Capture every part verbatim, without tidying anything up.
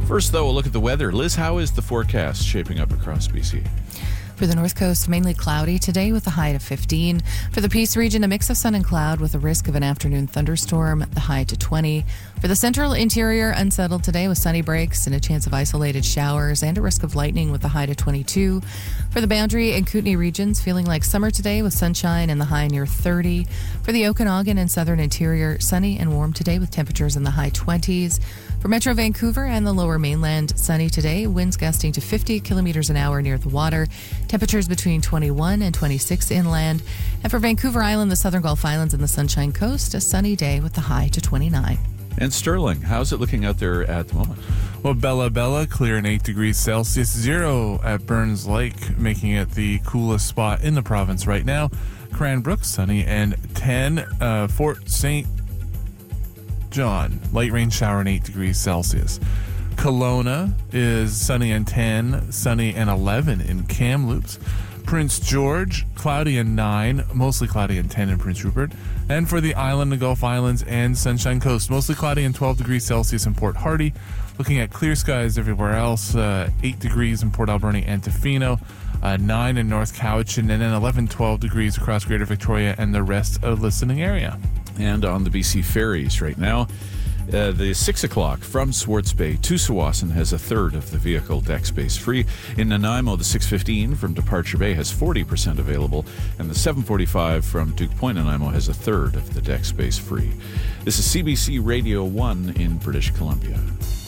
First, though, we'll look at the weather. Liz, how is the forecast shaping up across B C? For the North Coast, mainly cloudy today with a high of fifteen. For the Peace region, a mix of sun and cloud with a risk of an afternoon thunderstorm, the high to twenty. For the central interior, unsettled today with sunny breaks and a chance of isolated showers and a risk of lightning with the high to twenty-two. For the Boundary and Kootenay regions, feeling like summer today with sunshine and the high near thirty. For the Okanagan and southern interior, sunny and warm today with temperatures in the high twenties. For Metro Vancouver and the lower mainland, sunny today, winds gusting to fifty kilometers an hour near the water. Temperatures between twenty-one and twenty-six inland. And for Vancouver Island, the southern Gulf Islands, and the Sunshine Coast, a sunny day with the high to twenty-nine. And Sterling, how's it looking out there at the moment? Well, Bella Bella, clear and eight degrees Celsius, zero at Burns Lake, making it the coolest spot in the province right now. Cranbrook, sunny, and ten. Uh, Fort Saint John, light rain shower and eight degrees Celsius. Kelowna is sunny and ten, sunny and eleven in Kamloops. Prince George, cloudy and nine, mostly cloudy and ten in Prince Rupert. And for the island, the Gulf Islands, and Sunshine Coast, mostly cloudy and twelve degrees Celsius in Port Hardy. Looking at clear skies everywhere else, uh, eight degrees in Port Alberni and Tofino, uh, nine in North Cowichan, and then eleven, twelve degrees across Greater Victoria and the rest of the listening area. And on the B C ferries right now, Uh, the six o'clock from Swartz Bay to Tsawwassen has a third of the vehicle deck space free. In Nanaimo, the six fifteen from Departure Bay has forty percent available, and the seven forty-five from Duke Point, Nanaimo has a third of the deck space free. This is C B C Radio one in British Columbia.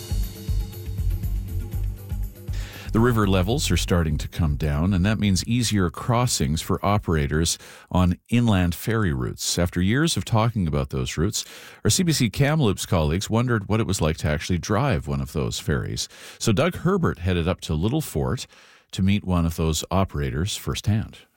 The river levels are starting to come down, and that means easier crossings for operators on inland ferry routes. After years of talking about those routes, our C B C Kamloops colleagues wondered what it was like to actually drive one of those ferries. So Doug Herbert headed up to Little Fort to meet one of those operators firsthand.